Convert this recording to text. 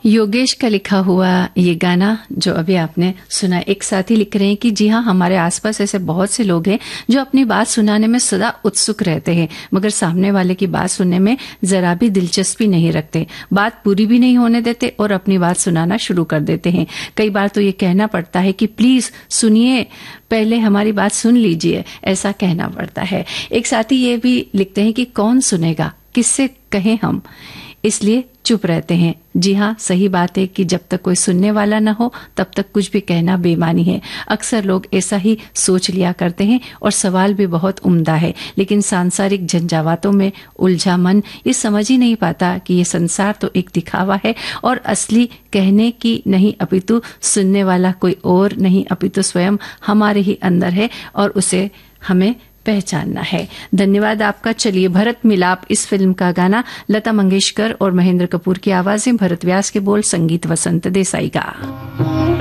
योगेश का लिखा हुआ ये गाना जो अभी आपने सुना, एक साथी लिख रहे हैं कि जी हाँ, हमारे आसपास ऐसे बहुत से लोग हैं जो अपनी बात सुनाने में सदा उत्सुक रहते हैं, मगर सामने वाले की बात सुनने में जरा भी दिलचस्पी नहीं रखते, बात पूरी भी नहीं होने देते और अपनी बात सुनाना शुरू कर देते हैं। कई बार तो ये कहना पड़ता है कि प्लीज सुनिए, पहले हमारी बात सुन लीजिए, ऐसा कहना पड़ता है। एक साथी ये भी लिखते हैं कि कौन सुनेगा, किससे कहें हम, इसलिए चुप रहते हैं। जी हाँ, सही बात है कि जब तक कोई सुनने वाला न हो तब तक कुछ भी कहना बेमानी है। अक्सर लोग ऐसा ही सोच लिया करते हैं और सवाल भी बहुत उम्दा है, लेकिन सांसारिक झंझावातों में उलझा मन ये समझ ही नहीं पाता कि ये संसार तो एक दिखावा है और असली कहने की नहीं अपितु सुनने वाला कोई और नहीं अपितु स्वयं हमारे ही अंदर है और उसे हमें पहचानना है। धन्यवाद आपका। चलिए, भरत मिलाप इस फिल्म का गाना, लता मंगेशकर और महेंद्र कपूर की आवाजें, भरत व्यास के बोल, संगीत वसंत देसाई का।